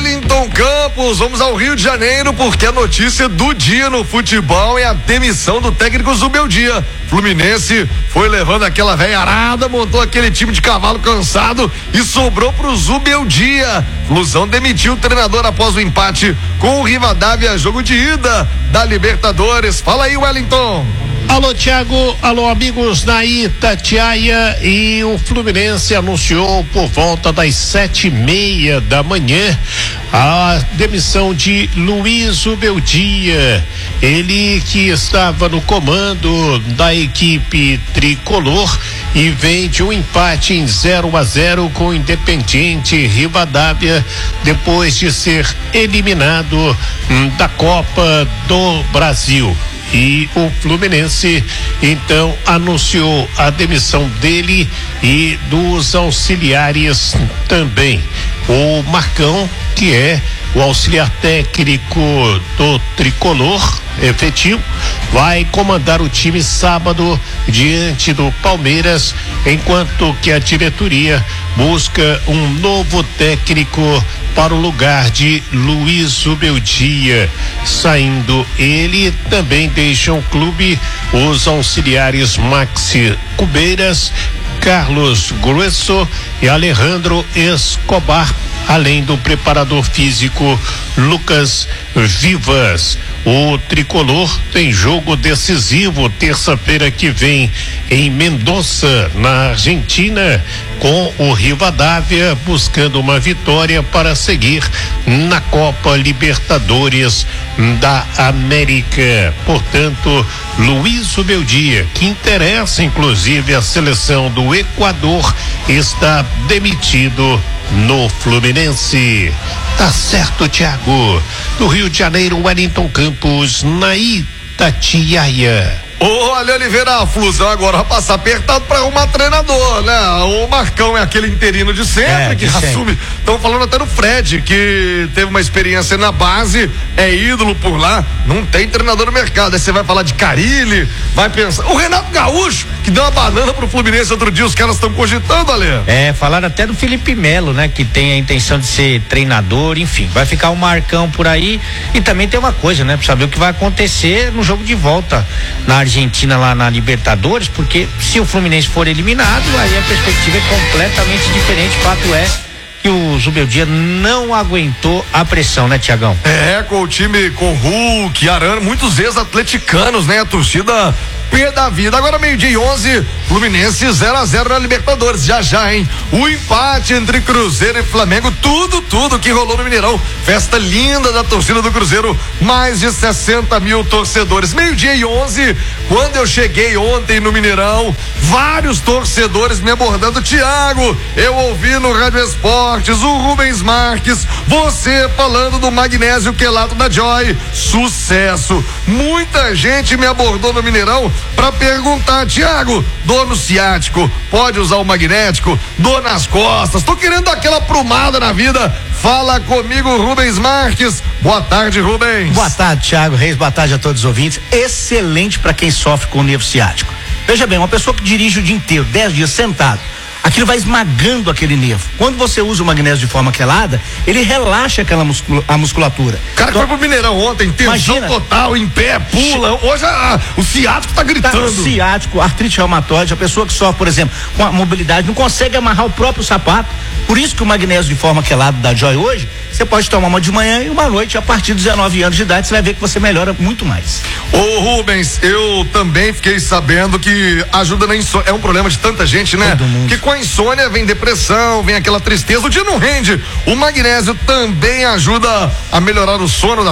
Wellington Campos, vamos ao Rio de Janeiro, porque a notícia do dia no futebol é a demissão do técnico Zubeldia. Fluminense foi levando aquela velha arada, montou aquele time de cavalo cansado e sobrou pro Zubeldia. Flusão demitiu o treinador após o empate com o Rivadavia, jogo de ida da Libertadores. Fala aí, Wellington. Alô, Thiago, alô, amigos da Itatiaia. E o Fluminense anunciou por volta das 7:30 da manhã a demissão de Luiz Zubeldia. Ele que estava no comando da equipe tricolor e vem de um empate em 0-0 com o Independiente Rivadavia, depois de ser eliminado da Copa do Brasil. E o Fluminense então anunciou a demissão dele e dos auxiliares também. O Marcão, que é o auxiliar técnico do tricolor efetivo, vai comandar o time sábado diante do Palmeiras, enquanto que a diretoria busca um novo técnico para o lugar de Luiz Zubeldia. Saindo ele, também deixam o clube os auxiliares Maxi Cubeiras, Carlos Grueso e Alejandro Escobar, além do preparador físico Lucas Vivas. O tricolor tem jogo decisivo terça-feira que vem em Mendoza, na Argentina, com o Rivadavia, buscando uma vitória para seguir na Copa Libertadores da América. Portanto, Luiz Zubeldia, que interessa inclusive a seleção do Equador, está demitido no Fluminense. Tá certo, Thiago. Do Rio de Janeiro, Wellington Campos, na Itatiaia. Olha, Oliveira, a Flusão agora vai passar apertado para arrumar treinador, né? O Marcão é aquele interino de sempre, que assume. Estão falando até do Fred, que teve uma experiência na base, é ídolo por lá, não tem treinador no mercado. Aí você vai falar de Carille, vai pensar. O Renato Gaúcho, que deu uma banana pro Fluminense outro dia, os caras estão cogitando, Ale. Falaram até do Felipe Melo, né? Que tem a intenção de ser treinador, enfim, vai ficar o Marcão por aí. E também tem uma coisa, né? Pra saber o que vai acontecer no jogo de volta na Argentina, lá na Libertadores, porque se o Fluminense for eliminado, aí a perspectiva é completamente diferente. Fato é que o Zubeldia não aguentou a pressão, né, Tiagão? Com o time com Hulk, Arana, muitos ex-atleticanos, né? A torcida pé da vida. Agora 12:11, Fluminense 0-0 na Libertadores. Já, hein? O empate entre Cruzeiro e Flamengo, tudo que rolou no Mineirão. Festa linda da torcida do Cruzeiro, mais de 60 mil torcedores. 12:11, quando eu cheguei ontem no Mineirão, vários torcedores me abordando. Thiago, eu ouvi no Rádio Esportes o Rubens Marques, você falando do magnésio quelato da Joy. Sucesso! Muita gente me abordou no Mineirão para perguntar: Thiago, dor no ciático, pode usar o magnético? Dor nas costas, tô querendo aquela aprumada na vida. Fala comigo, Rubens Marques. Boa tarde, Rubens. Boa tarde, Thiago Reis, boa tarde a todos os ouvintes. Excelente para quem sofre com nervo ciático. Veja bem, uma pessoa que dirige o dia inteiro, 10 dias sentado, aquilo vai esmagando aquele nervo. Quando você usa o magnésio de forma quelada, ele relaxa aquela a musculatura. Cara, então, foi pro Mineirão ontem, tensão total, em pé, pula. Hoje o ciático tá gritando. O ciático, artrite reumatoide, a pessoa que sofre, por exemplo, com a mobilidade, não consegue amarrar o próprio sapato. Por isso que o magnésio de forma quelada da Joy hoje, você pode tomar uma de manhã e uma à noite. A partir dos 19 anos de idade, você vai ver que você melhora muito mais. Ô Rubens, eu também fiquei sabendo que ajuda na insônia. É um problema de tanta gente, né? Todo mundo. Que com a insônia vem depressão, vem aquela tristeza, o dia não rende. O magnésio também ajuda a melhorar o sono da